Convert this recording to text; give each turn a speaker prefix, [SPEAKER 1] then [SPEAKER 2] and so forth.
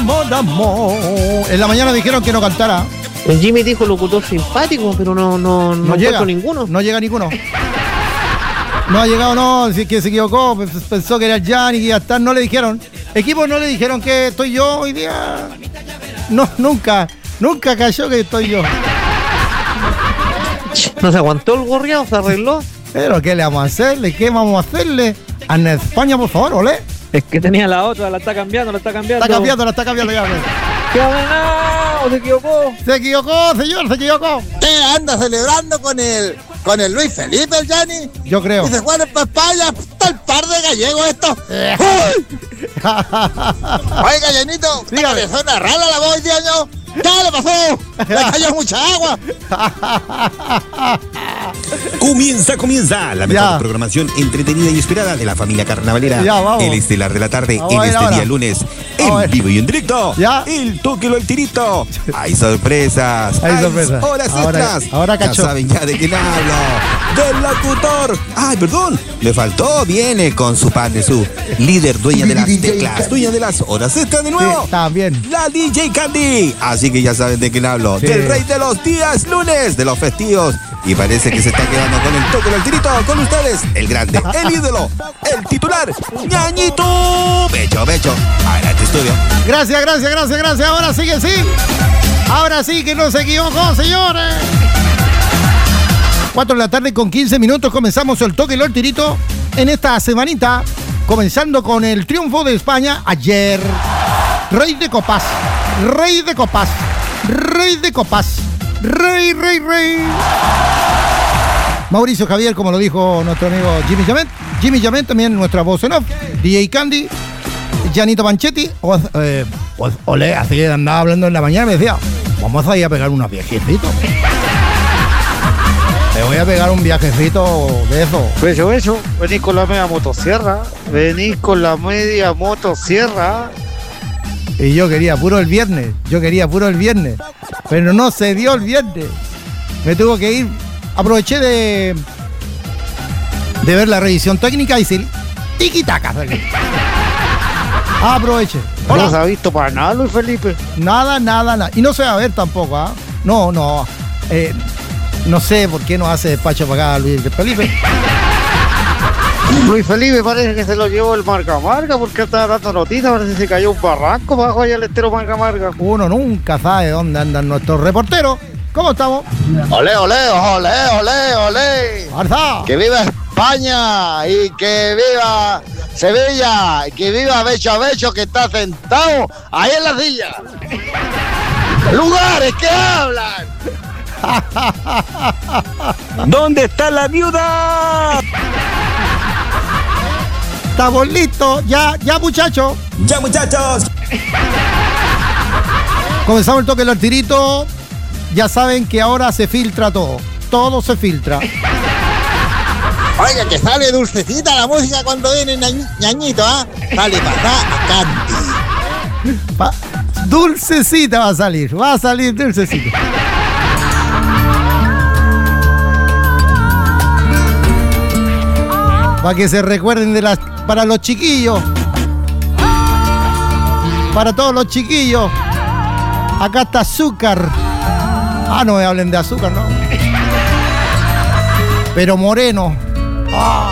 [SPEAKER 1] En la mañana dijeron que no cantara.
[SPEAKER 2] El Jimmy dijo locutor simpático, pero no
[SPEAKER 1] llega
[SPEAKER 2] ninguno.
[SPEAKER 1] No llega ninguno. No ha llegado, no, si es que se equivocó, pensó que era el Gianni, que iba a estar, no le dijeron. Equipo, no le dijeron que estoy yo hoy día. No, nunca cayó que estoy yo.
[SPEAKER 2] No se aguantó el gorriado, se arregló.
[SPEAKER 1] Pero ¿qué le vamos a hacerle? ¿Qué vamos a hacerle? Ana España, por favor, olé.
[SPEAKER 2] Es que tenía la otra, la está cambiando.
[SPEAKER 1] La está cambiando ya.
[SPEAKER 2] ¡Qué ordenado! Se equivocó.
[SPEAKER 1] Señor, se equivocó.
[SPEAKER 3] ¿Qué anda celebrando con el Luis Felipe, el Gianni?
[SPEAKER 1] Yo creo.
[SPEAKER 3] Y se juegan para España, está el par de gallegos esto. Oiga, Llenito,
[SPEAKER 1] dígame.
[SPEAKER 3] ¿te suena rara la voz de año? ¿Qué le pasó? Le cayó mucha agua.
[SPEAKER 4] Comienza la mejor programación entretenida y esperada de la familia carnavalera.
[SPEAKER 1] Ya, vamos.
[SPEAKER 4] El estelar de la tarde,
[SPEAKER 1] Vamos
[SPEAKER 4] en este
[SPEAKER 1] ahora.
[SPEAKER 4] día lunes, en vivo y en directo.
[SPEAKER 1] Ya.
[SPEAKER 4] El Tóquelo al Tirito. Hay sorpresas.
[SPEAKER 1] Hay sorpresas.
[SPEAKER 4] Horas extras.
[SPEAKER 1] Ahora
[SPEAKER 4] ya
[SPEAKER 1] cachó.
[SPEAKER 4] saben ya de quién hablo. Del locutor. Ay, perdón. Me faltó. Viene con su padre, su líder, dueña de las teclas, dueña de las horas extras de nuevo.
[SPEAKER 1] Sí, también.
[SPEAKER 4] La DJ Candy. Así que ya saben de quién hablo.
[SPEAKER 1] Sí.
[SPEAKER 4] Del rey de los días lunes, de los festivos. Y parece que se está quedando con el Tóquelo al Tirito. Con ustedes, el grande, el ídolo, el titular, Ñañito. Becho. Adelante, estudio.
[SPEAKER 1] Gracias. Ahora sí que sí. Ahora sí que no se equivocó, señores. 4 de la tarde con 15 minutos. Comenzamos el Tóquelo al Tirito en esta semanita. Comenzando con el triunfo de España ayer. Rey de copas. Rey. Mauricio Javier, como lo dijo nuestro amigo Jimmy Jamet, también nuestra voz en off, DJ Candy, Gianito Panchetti, olé, así que andaba hablando en la mañana y me decía, vamos a ir a pegar unos viajecitos. Te voy a pegar un viajecito de eso.
[SPEAKER 2] Eso, venís con la media motosierra.
[SPEAKER 1] Y yo quería puro el viernes, pero no se dio el viernes. Me tuvo que ir, aproveché de ver la revisión técnica y decir, tiki-taka. Aproveché.
[SPEAKER 2] Hola. No se ha visto para nada, Luis Felipe.
[SPEAKER 1] Nada. Y no se va a ver tampoco, ¿ah? No. No sé por qué no hace despacho para acá Luis Felipe.
[SPEAKER 2] Luis Felipe parece que se lo llevó el marca porque estaba dando noticias, parece que se cayó un barranco bajo allá el estero marca.
[SPEAKER 1] Uno nunca sabe dónde andan nuestros reporteros. ¿Cómo estamos?
[SPEAKER 3] Olé.
[SPEAKER 1] ¡Arza!
[SPEAKER 3] Que viva España y que viva Sevilla y que viva Becho que está sentado ahí en la silla. Lugares que hablan.
[SPEAKER 4] ¿Dónde está la viuda?
[SPEAKER 1] Estamos listos, ya muchachos.
[SPEAKER 4] Ya, muchachos.
[SPEAKER 1] Comenzamos el Tóquelo al Tirito. Ya saben que ahora se filtra todo se filtra.
[SPEAKER 3] Oiga, que sale dulcecita la música cuando viene Ñañito, ¿ah? Sale para acá a Candy.
[SPEAKER 1] Dulcecita va a salir dulcecita. Para que se recuerden para los chiquillos. Para todos los chiquillos. Acá está azúcar. No me hablen de azúcar, ¿no? Pero moreno.